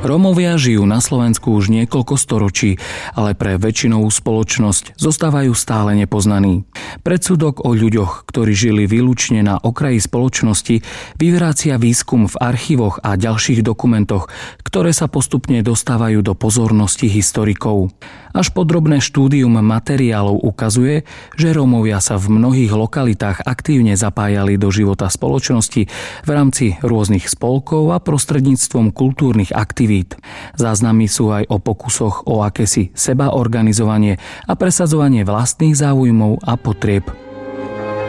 Rómovia žijú na Slovensku už niekoľko storočí, ale pre väčšinovú spoločnosť zostávajú stále nepoznaní. Predsudok o ľuďoch, ktorí žili výlučne na okraji spoločnosti, vyvracia výskum v archívoch a ďalších dokumentoch, ktoré sa postupne dostávajú do pozornosti historikov. Až podrobné štúdium materiálov ukazuje, že Rómovia sa v mnohých lokalitách aktívne zapájali do života spoločnosti v rámci rôznych spolkov a prostredníctvom kultúrnych aktivít. Záznamy sú aj o pokusoch o akési sebaorganizovanie a presadzovanie vlastných záujmov a potrieb.